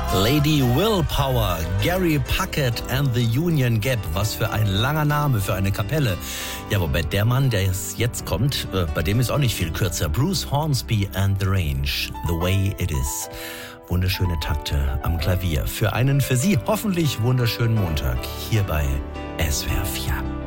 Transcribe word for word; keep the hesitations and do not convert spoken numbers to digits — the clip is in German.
Lady Willpower, Gary Puckett and the Union Gap. Was für ein langer Name für eine Kapelle. Ja, wobei der Mann, der jetzt kommt, äh, bei dem ist auch nicht viel kürzer. Bruce Hornsby and the Range, The Way It Is. Wunderschöne Takte am Klavier. Für einen für Sie hoffentlich wunderschönen Montag hier bei S W R vier.